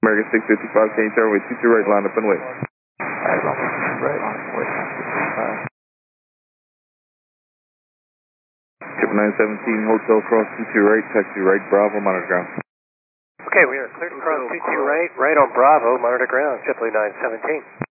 American 655, change runway 22 right, line up and wait. Alright, right, line up and wait, 917, hotel cross 22 right, taxi right, Bravo, monitor ground. Okay, we are cleared to cross 22 right, right on Bravo, monitor ground, JetBlue 917.